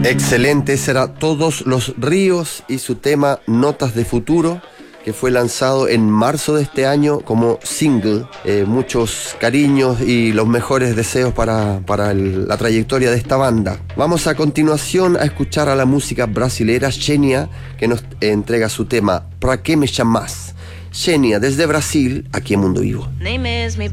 Excelente, ese era Todos los Ríos y su tema Notas de Futuro, que fue lanzado en marzo de este año como single. Muchos cariños y los mejores deseos para la trayectoria de esta banda. Vamos a continuación a escuchar a la música brasilera Xenia, que nos entrega su tema Pra Que Me Chamás. Xenia, desde Brasil, aquí en Mundo Vivo. Nem mesmo